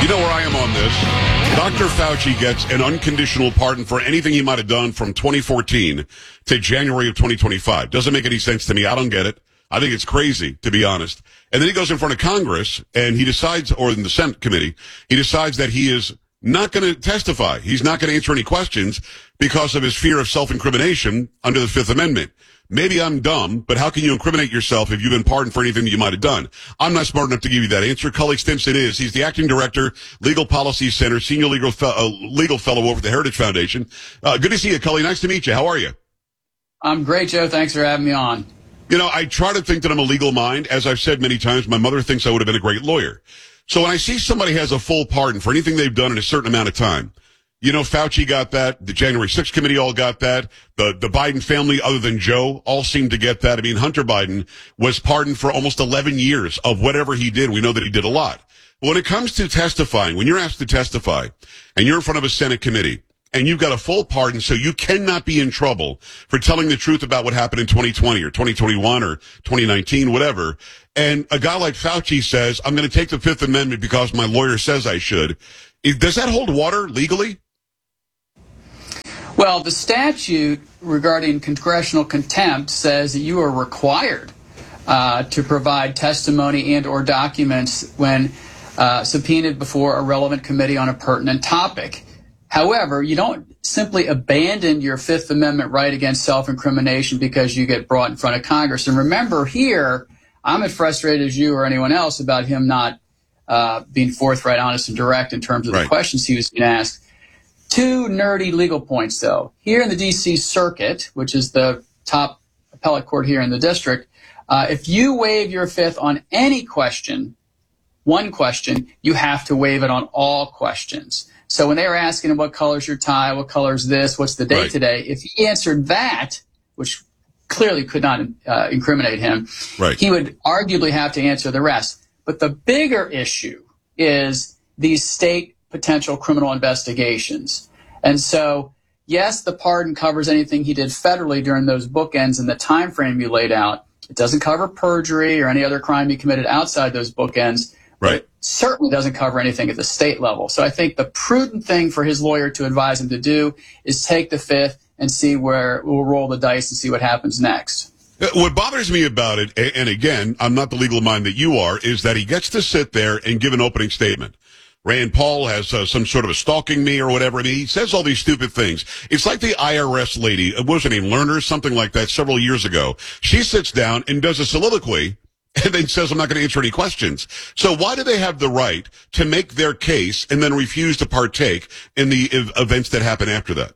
know where I am on this. Dr. Fauci gets an unconditional pardon for anything he might have done from 2014 to January of 2025. Doesn't make any sense to me. I don't get it. I think it's crazy, to be honest. And then he goes in front of Congress and he decides, or in the Senate committee, he decides that he is not going to testify. He's not going to answer any questions because of his fear of self-incrimination under the Fifth Amendment. Maybe I'm dumb, but how can you incriminate yourself if you've been pardoned for anything that you might have done? I'm not smart enough to give you that answer. Cully Stimson is. He's the acting director, Legal Policy Center, senior legal fellow over at the Heritage Foundation. Good to see you, Cully. Nice to meet you. How are you? I'm great, Joe. Thanks for having me on. You know, I try to think that I'm a legal mind. As I've said many times, my mother thinks I would have been a great lawyer. So when I see somebody has a full pardon for anything they've done in a certain amount of time, you know, Fauci got that. The January 6th committee all got that. The Biden family, other than Joe, all seemed to get that. I mean, Hunter Biden was pardoned for almost 11 years of whatever he did. We know that he did a lot. But when it comes to testifying, when you're asked to testify and you're in front of a Senate committee and you've got a full pardon, so you cannot be in trouble for telling the truth about what happened in 2020 or 2021 or 2019, whatever. And a guy like Fauci says, I'm going to take the Fifth Amendment because my lawyer says I should. Does that hold water legally? Well, the statute regarding congressional contempt says that you are required to provide testimony and or documents when subpoenaed before a relevant committee on a pertinent topic. However, you don't simply abandon your Fifth Amendment right against self-incrimination because you get brought in front of Congress. And remember here, I'm as frustrated as you or anyone else about him not being forthright, honest, and direct in terms of the questions he was being asked. Two nerdy legal points, though. Here in the D.C. Circuit, which is the top appellate court here in the district, if you waive your Fifth on any question, one question, you have to waive it on all questions. So when they were asking him what color's your tie, what color's this, what's the date today, if he answered that, which clearly could not incriminate him, he would arguably have to answer the rest. But the bigger issue is these state potential criminal investigations. And so, yes, the pardon covers anything he did federally during those bookends and the time frame you laid out. It doesn't cover perjury or any other crime he committed outside those bookends. But it certainly doesn't cover anything at the state level. So I think the prudent thing for his lawyer to advise him to do is take the Fifth and see where we'll roll the dice and see what happens next. What bothers me about it, and again, I'm not the legal mind that you are, is that he gets to sit there and give an opening statement. Rand Paul has some sort of a stalking me or whatever. I mean, he says all these stupid things. It's like the IRS lady, what was her name, Lerner, something like that, several years ago. She sits down and does a soliloquy and then says, I'm not going to answer any questions. So why do they have the right to make their case and then refuse to partake in the events that happen after that?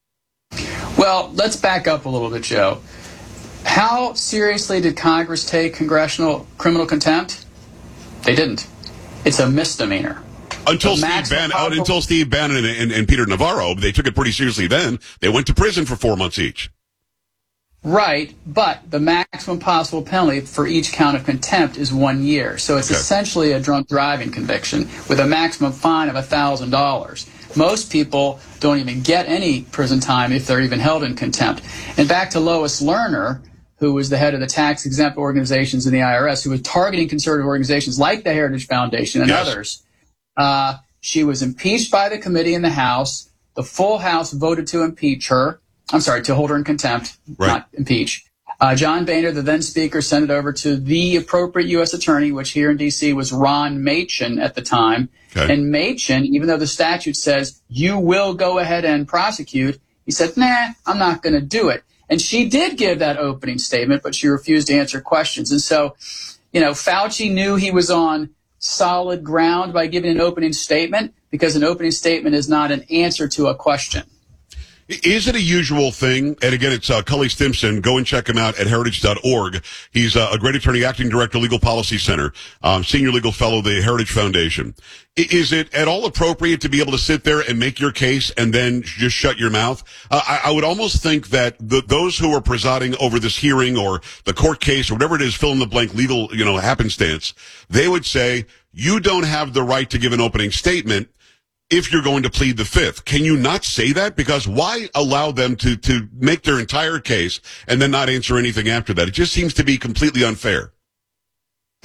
Well, let's back up a little bit, Joe. How seriously did Congress take congressional criminal contempt? They didn't. It's a misdemeanor. Until Steve Bannon and Peter Navarro, they took it pretty seriously then. They went to prison for 4 months each. Right, but the maximum possible penalty for each count of contempt is 1 year. So it's essentially a drunk driving conviction with a maximum fine of $1,000. Most people don't even get any prison time if they're even held in contempt. And back to Lois Lerner, who was the head of the tax-exempt organizations in the IRS, who was targeting conservative organizations like the Heritage Foundation and others. She was impeached by the committee in the House. The full House voted to impeach her. I'm sorry, to hold her in contempt, not impeach. John Boehner, the then Speaker, sent it over to the appropriate U.S. attorney, which here in D.C. was Ron Machen at the time. And Machen, even though the statute says you will go ahead and prosecute, he said, nah, I'm not going to do it. And she did give that opening statement, but she refused to answer questions. And so, you know, Fauci knew he was on solid ground by giving an opening statement because an opening statement is not an answer to a question. Is it a usual thing? And again, it's Cully Stimson. Go and check him out at heritage.org. He's a great attorney, acting director, Legal Policy Center, senior legal fellow of the Heritage Foundation. Is it at all appropriate to be able to sit there and make your case and then just shut your mouth? I would almost think that those who are presiding over this hearing or the court case or whatever it is, fill in the blank legal, happenstance, they would say, you don't have the right to give an opening statement if you're going to plead the Fifth. Can you not say that? Because why allow them to make their entire case and then not answer anything after that? It just seems to be completely unfair.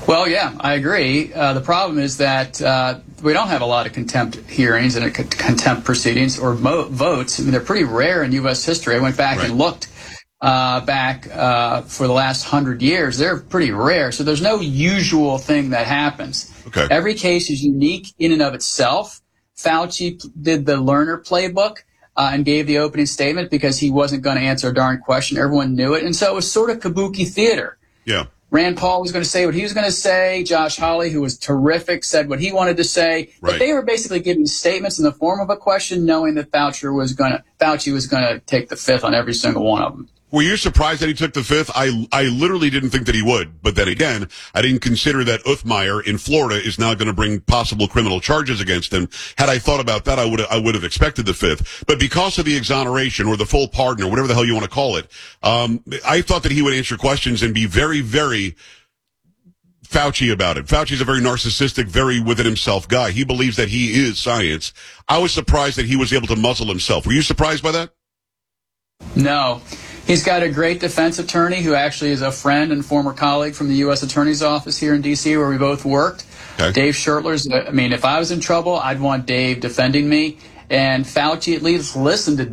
Well, yeah, I agree. The problem is that we don't have a lot of contempt hearings and contempt proceedings or votes. I mean, they're pretty rare in U.S. history. I went back and looked back for the last 100 years. They're pretty rare. So there's no usual thing that happens. Okay. Every case is unique in and of itself. Fauci did the Lerner playbook and gave the opening statement because he wasn't going to answer a darn question. Everyone knew it. And so it was sort of kabuki theater. Yeah. Rand Paul was going to say what he was going to say. Josh Hawley, who was terrific, said what he wanted to say. Right. But they were basically giving statements in the form of a question, knowing that Fauci was going to take the fifth on every single one of them. Were you surprised that he took the fifth? I literally didn't think that he would. But then again, I didn't consider that Uthmeier in Florida is now going to bring possible criminal charges against him. Had I thought about that, I would have expected the fifth. But because of the exoneration or the full pardon or whatever the hell you want to call it, I thought that he would answer questions and be very, very Fauci about it. Fauci's a very narcissistic, very within himself guy. He believes that he is science. I was surprised that he was able to muzzle himself. Were you surprised by that? No. He's got a great defense attorney who actually is a friend and former colleague from the U.S. Attorney's Office here in D.C. where we both worked. Okay. Dave Schertler's, I mean, if I was in trouble, I'd want Dave defending me. And Fauci at least listened to